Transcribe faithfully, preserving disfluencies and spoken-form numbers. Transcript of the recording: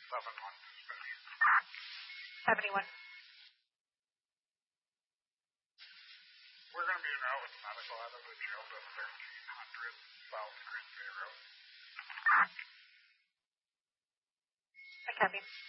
seven one dispatch. seventy-one. We're going to be out with medical out of the jail to thirteen hundred South Green Bay Road. I copy.